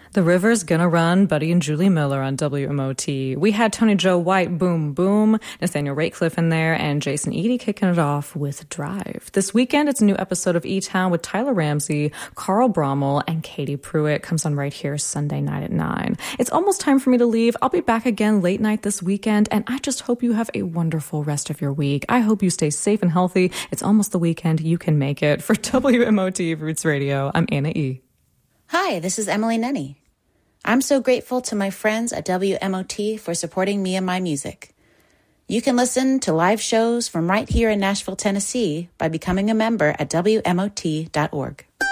The River's Gonna Run, Buddy and Julie Miller on WMOT. We had Tony Joe White, Boom Boom, Nathaniel Ratcliffe in there, and Jason Eady kicking it off with Drive. This weekend, it's a new episode of E-Town with Tyler Ramsey, Carl Brommel, and Katie Pruitt. Comes on right here Sunday night at 9. It's almost time for me to leave. I'll be back again late night this weekend, and I just hope you have a wonderful rest of your week. I hope you stay safe and healthy. It's almost the weekend. You can make it. For WMOT Roots Radio, I'm Anna E. Hi, this is Emily Nenny. I'm so grateful to my friends at WMOT for supporting me and my music. You can listen to live shows from right here in Nashville, Tennessee by becoming a member at WMOT.org.